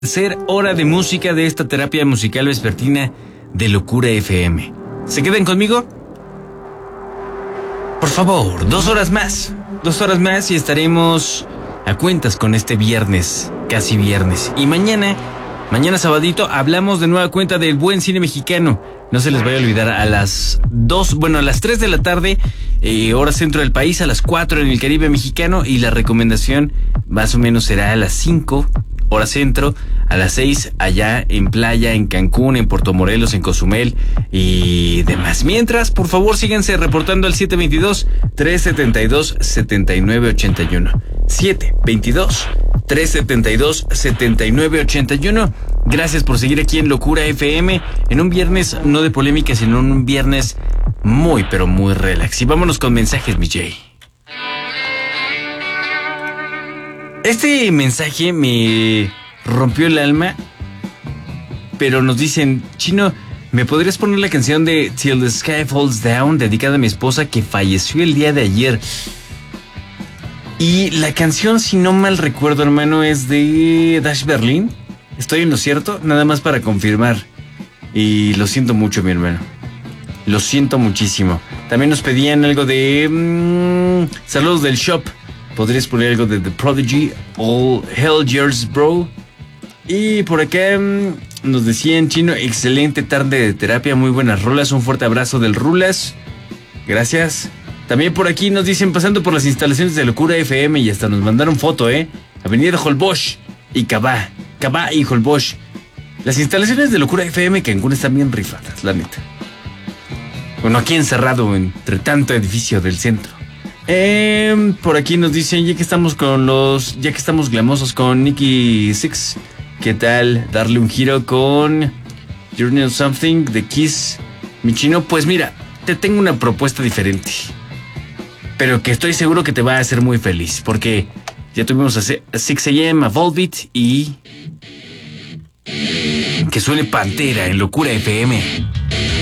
Tercera hora de música de esta terapia musical vespertina de Locura FM. ¿Se quedan conmigo? Por favor, 2 horas más. 2 horas más y estaremos a cuentas con este viernes, casi viernes. Y mañana sabadito, hablamos de nueva cuenta del buen cine mexicano. No se les vaya a olvidar, a las 3 de la tarde, hora centro del país, a las 4 en el Caribe mexicano, y la recomendación más o menos será a las 5, hora centro, a las 6 allá en playa, en Cancún, en Puerto Morelos, en Cozumel y demás. Mientras, por favor, síganse reportando al 722-372-7981. 722-372-7981. Gracias por seguir aquí en Locura FM, en un viernes no de polémica, sino un viernes muy, pero muy relax. Y vámonos con mensajes, mi Jay. Este mensaje me rompió el alma, pero nos dicen: Chino, ¿me podrías poner la canción de Till the Sky Falls Down, dedicada a mi esposa que falleció el día de ayer? Y la canción, si no mal recuerdo, hermano, es de Dash Berlin. ¿Estoy en lo cierto? Nada más para confirmar. Y lo siento mucho, mi hermano. Lo siento muchísimo. También nos pedían algo de... saludos del shop. ¿Podrías poner algo de The Prodigy? All Hell Yours, Bro. Y por acá nos decían: Chino, excelente tarde de terapia, muy buenas rolas. Un fuerte abrazo del Rulas. Gracias. También por aquí nos dicen: pasando por las instalaciones de Locura FM, y hasta nos mandaron foto, Avenida Holbox y Cabá y Holbox. Las instalaciones de Locura FM Cancún están bien rifadas, la neta. Bueno, aquí encerrado entre tanto edificio del centro. Por aquí nos dicen: ya que estamos glamosos con Nicky Six, ¿qué tal darle un giro con Journey of Something de Kiss? Mi Chino, pues mira, te tengo una propuesta diferente, pero que estoy seguro que te va a hacer muy feliz, porque ya tuvimos a 6 AM, a Volbeat, y que suene Pantera en Locura FM.